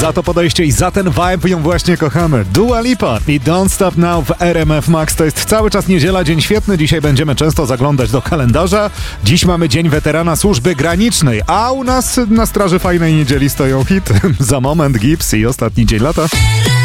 Za to podejście i za ten vibe ją właśnie kochamy. Dua Lipa i Don't Stop Now w RMF Max. To jest cały czas niedziela, dzień świetny. Dzisiaj będziemy często zaglądać do kalendarza. Dziś mamy Dzień Weterana Służby Granicznej, a u nas na straży fajnej niedzieli stoją hity. Za moment Gips i Ostatni Dzień Lata.